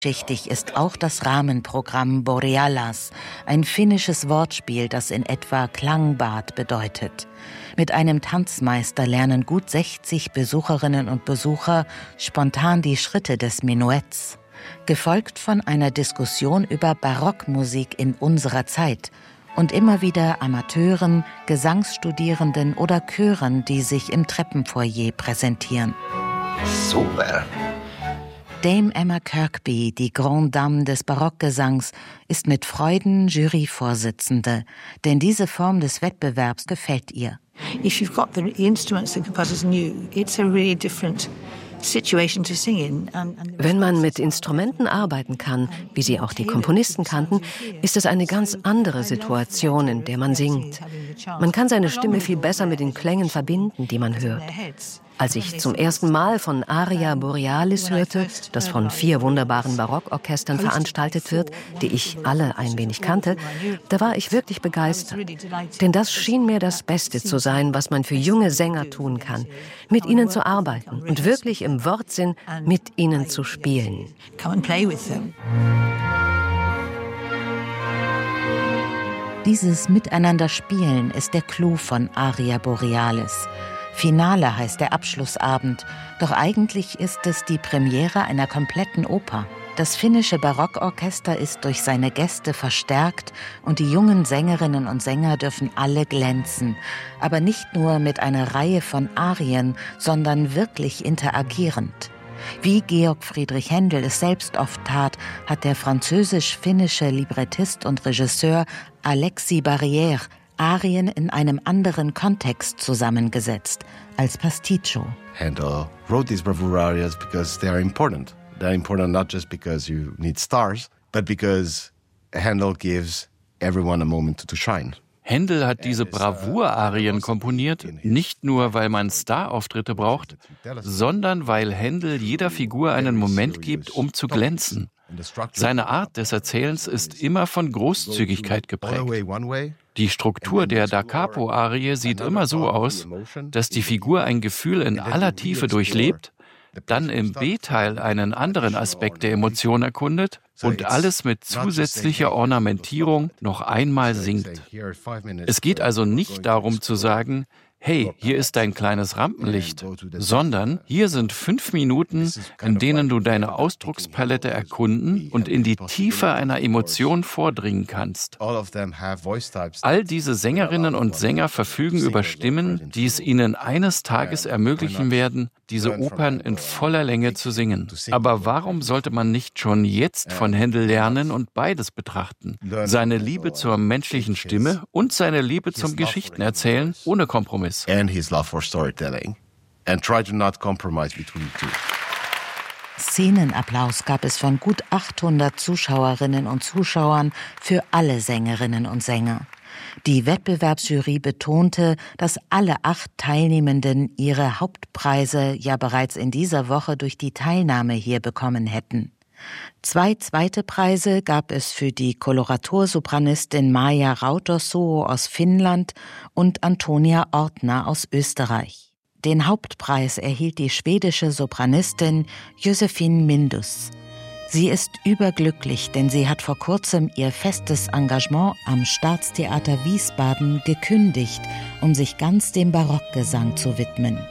Schichtig ist auch das Rahmenprogramm Borealas, ein finnisches Wortspiel, das in etwa Klangbad bedeutet. Mit einem Tanzmeister lernen gut 60 Besucherinnen und Besucher spontan die Schritte des Menuetts, gefolgt von einer Diskussion über Barockmusik in unserer Zeit und immer wieder Amateuren, Gesangsstudierenden oder Chören, die sich im Treppenfoyer präsentieren. Super! Dame Emma Kirkby, die Grande Dame des Barockgesangs, ist mit Freuden Juryvorsitzende, denn diese Form des Wettbewerbs gefällt ihr. If you've got the instruments the composers knew, it's a really different situation to sing in. Wenn man mit Instrumenten arbeiten kann, wie sie auch die Komponisten kannten, ist es eine ganz andere Situation, in der man singt. Man kann seine Stimme viel besser mit den Klängen verbinden, die man hört. Als ich zum ersten Mal von Aria Borealis hörte, das von 4 wunderbaren Barockorchestern veranstaltet wird, die ich alle ein wenig kannte, da war ich wirklich begeistert. Denn das schien mir das Beste zu sein, was man für junge Sänger tun kann, mit ihnen zu arbeiten und wirklich im Wortsinn mit ihnen zu spielen. Dieses Miteinander-Spielen ist der Clou von Aria Borealis. Finale heißt der Abschlussabend, doch eigentlich ist es die Premiere einer kompletten Oper. Das finnische Barockorchester ist durch seine Gäste verstärkt und die jungen Sängerinnen und Sänger dürfen alle glänzen, aber nicht nur mit einer Reihe von Arien, sondern wirklich interagierend. Wie Georg Friedrich Händel es selbst oft tat, hat der französisch-finnische Librettist und Regisseur Alexis Barrière Arien in einem anderen Kontext zusammengesetzt, als Pasticcio. Handel wrote these bravura arias because they are important. They're important not just because you need stars, but because Handel gives everyone a moment to shine. Händel hat diese Bravour-Arien komponiert, nicht nur, weil man Star-Auftritte braucht, sondern weil Händel jeder Figur einen Moment gibt, um zu glänzen. Seine Art des Erzählens ist immer von Großzügigkeit geprägt. Die Struktur der Da Capo-Arie sieht immer so aus, dass die Figur ein Gefühl in aller Tiefe durchlebt, dann im B-Teil einen anderen Aspekt der Emotion erkundet und alles mit zusätzlicher Ornamentierung noch einmal singt. Es geht also nicht darum zu sagen, hey, hier ist dein kleines Rampenlicht, sondern hier sind 5 Minuten, in denen du deine Ausdruckspalette erkunden und in die Tiefe einer Emotion vordringen kannst. All diese Sängerinnen und Sänger verfügen über Stimmen, die es ihnen eines Tages ermöglichen werden, diese Opern in voller Länge zu singen. Aber warum sollte man nicht schon jetzt von Händel lernen und beides betrachten? Seine Liebe zur menschlichen Stimme und seine Liebe zum Geschichtenerzählen ohne Kompromiss. And his love for storytelling. And try to not compromise between the two. Szenenapplaus gab es von gut 800 Zuschauerinnen und Zuschauern für alle Sängerinnen und Sänger. Die Wettbewerbsjury betonte, dass alle 8 Teilnehmenden ihre Hauptpreise ja bereits in dieser Woche durch die Teilnahme hier bekommen hätten. 2 zweite Preise gab es für die Koloratursopranistin Maja Rautosuo aus Finnland und Antonia Ortner aus Österreich. Den Hauptpreis erhielt die schwedische Sopranistin Josefin Mindus. Sie ist überglücklich, denn sie hat vor kurzem ihr festes Engagement am Staatstheater Wiesbaden gekündigt, um sich ganz dem Barockgesang zu widmen.